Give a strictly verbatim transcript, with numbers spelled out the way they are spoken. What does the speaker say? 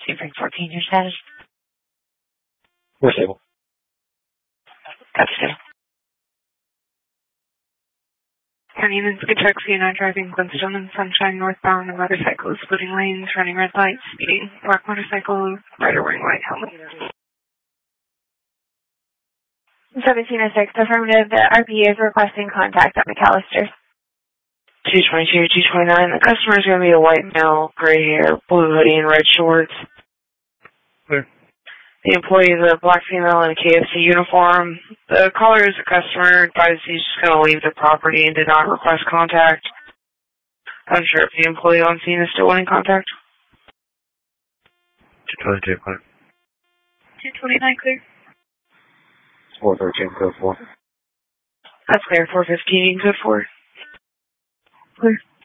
Frank fourteen, your status? We're stable. That's stable. County and Skitchuck, C nine driving Glenstone and Sunshine northbound, a motorcycle is splitting lanes, running red lights, speeding, black motorcycle, rider wearing white helmet. seventeen oh six, affirmative, the R P A is requesting contact at McAllister. two twenty-two, two twenty-nine, the customer is going to be a white male, gray hair, blue hoodie, and red shorts. Clear. The employee is a black female in a K F C uniform. The caller is a customer, advised he's just going to leave the property and did not request contact. I'm sure if the employee on scene is still wanting contact. two twenty-two, clear. two twenty-nine, clear. four thirteen, code four. That's clear. four fifteen, code four. Clear.